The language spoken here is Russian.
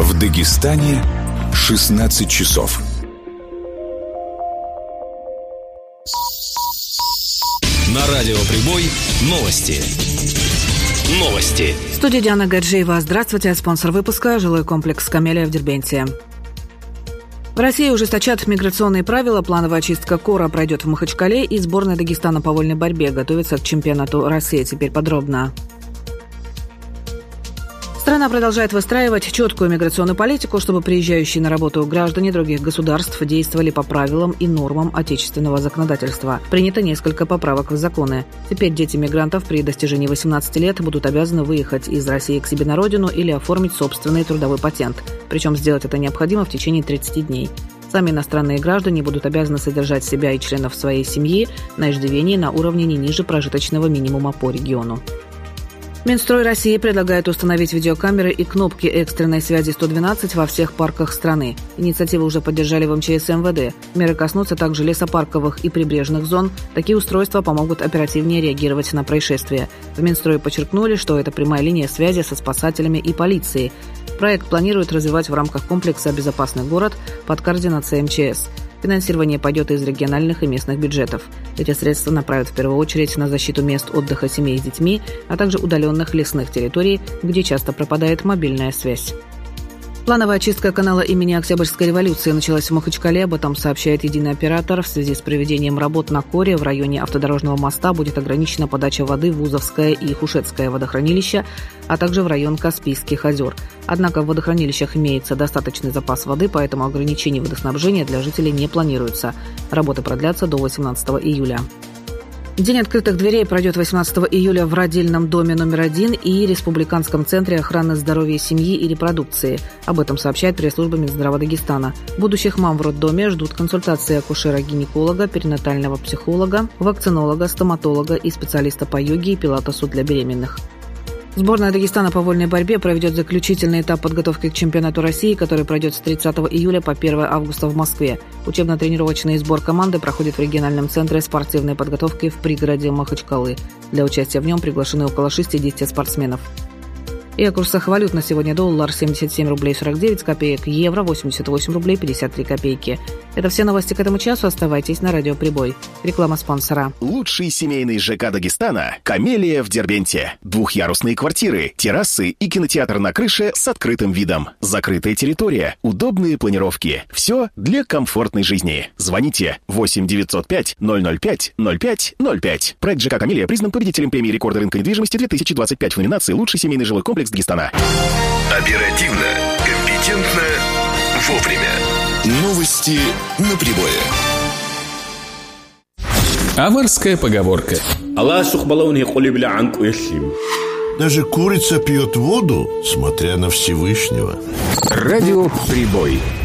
В Дагестане 16 часов. На радио Прибой новости. В студии Диана Гаджиева. Здравствуйте. Спонсор выпуска — жилой комплекс «Камелия» в Дербенте. В России ужесточат миграционные правила. Плановая очистка кора пройдет в Махачкале, и сборная Дагестана по вольной борьбе готовится к чемпионату России. Теперь подробно. Страна продолжает выстраивать четкую миграционную политику, чтобы приезжающие на работу граждане других государств действовали по правилам и нормам отечественного законодательства. Принято несколько поправок в законы. Теперь дети мигрантов при достижении 18 лет будут обязаны выехать из России к себе на родину или оформить собственный трудовой патент. Причем сделать это необходимо в течение 30 дней. Сами иностранные граждане будут обязаны содержать себя и членов своей семьи на иждивении на уровне не ниже прожиточного минимума по региону. Минстрой России предлагает установить видеокамеры и кнопки экстренной связи 112 во всех парках страны. Инициативу уже поддержали в МЧС и МВД. Меры коснутся также лесопарковых и прибрежных зон. Такие устройства помогут оперативнее реагировать на происшествия. В Минстрое подчеркнули, что это прямая линия связи со спасателями и полицией. Проект планируют развивать в рамках комплекса «Безопасный город» под координацией МЧС. Финансирование пойдет из региональных и местных бюджетов. Эти средства направят в первую очередь на защиту мест отдыха семей с детьми, а также удаленных лесных территорий, где часто пропадает мобильная связь. Плановая очистка канала имени Октябрьской революции началась в Махачкале. Об этом сообщает единый оператор. В связи с проведением работ на коре в районе автодорожного моста будет ограничена подача воды в Вузовское и Хушетское водохранилища, а также в район Каспийских озер. Однако в водохранилищах имеется достаточный запас воды, поэтому ограничений водоснабжения для жителей не планируется. Работы продлятся до 18 июля. День открытых дверей пройдет 18 июля в родильном доме номер 1 и Республиканском центре охраны здоровья семьи и репродукции. Об этом сообщает пресс-служба Минздрава Дагестана. Будущих мам в роддоме ждут консультации акушера-гинеколога, перинатального психолога, вакцинолога, стоматолога и специалиста по йоге и пилатесу для беременных. Сборная Дагестана по вольной борьбе проведет заключительный этап подготовки к чемпионату России, который пройдет с 30 июля по 1 августа в Москве. Учебно-тренировочный сбор команды проходит в региональном центре спортивной подготовки в пригороде Махачкалы. Для участия в нем приглашены около 60 спортсменов. И о курсах валют на сегодня: доллар 77 рублей 49 копеек, евро 88 рублей 53 копейки. Это все новости к этому часу. Оставайтесь на радио Прибой. Реклама спонсора. Лучший семейный ЖК Дагестана – «Камелия» в Дербенте. Двухъярусные квартиры, террасы и кинотеатр на крыше с открытым видом. Закрытая территория, удобные планировки. Все для комфортной жизни. Звоните 8 905 005 05 05. Проект ЖК «Камелия» признан победителем премии рекорда рынка недвижимости 2025 в номинации «Лучший семейный жилой комплекс Дагестана». Оперативно, компетентно, вовремя. Новости на Прибое. Аварская поговорка. Даже курица пьет воду, смотря на Всевышнего. Радио Прибой.